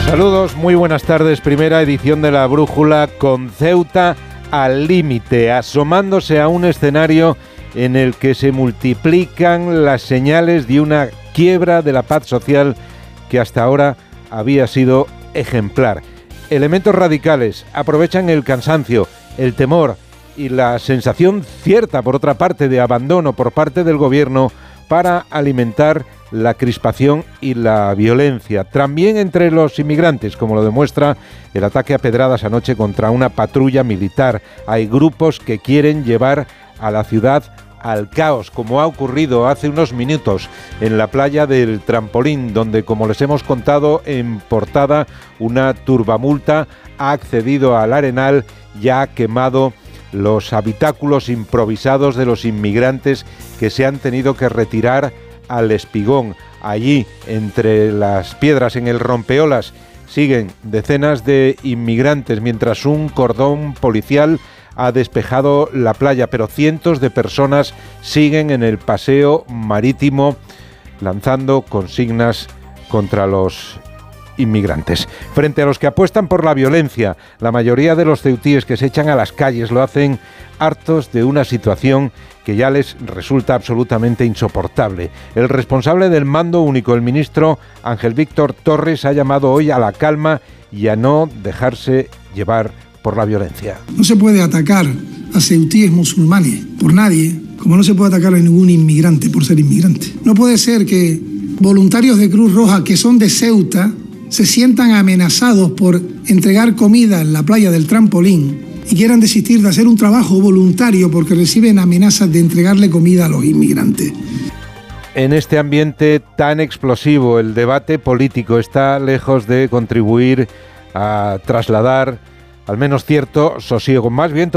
Saludos, muy buenas tardes. Primera edición de La Brújula con Ceuta al límite, asomándose a un escenario en el que se multiplican las señales de una quiebra de la paz social que hasta ahora había sido ejemplar. Elementos radicales aprovechan el cansancio, el temor y la sensación cierta, por otra parte, de abandono por parte del gobierno para alimentar la crispación y la violencia, también entre los inmigrantes, como lo demuestra el ataque a pedradas anoche contra una patrulla militar. Hay grupos que quieren llevar a la ciudad al caos, como ha ocurrido hace unos minutos en la playa del Trampolín, donde, como les hemos contado en portada, una turbamulta ha accedido al arenal y ha quemado los habitáculos improvisados de los inmigrantes que se han tenido que retirar al Espigón. Allí, entre las piedras, en el rompeolas, siguen decenas de inmigrantes, mientras un cordón policial ha despejado la playa, pero cientos de personas siguen en el paseo marítimo lanzando consignas contra los inmigrantes. Frente a los que apuestan por la violencia, la mayoría de los ceutíes que se echan a las calles lo hacen hartos de una situación que ya les resulta absolutamente insoportable. El responsable del mando único, el ministro Ángel Víctor Torres, ha llamado hoy a la calma y a no dejarse llevar por la violencia. No se puede atacar a ceutíes musulmanes por nadie, como no se puede atacar a ningún inmigrante por ser inmigrante. No puede ser que voluntarios de Cruz Roja que son de Ceuta se sientan amenazados por entregar comida en la playa del Trampolín y quieran desistir de hacer un trabajo voluntario porque reciben amenazas de entregarle comida a los inmigrantes. En este ambiente tan explosivo, el debate político está lejos de contribuir a trasladar al menos cierto sosiego. Más bien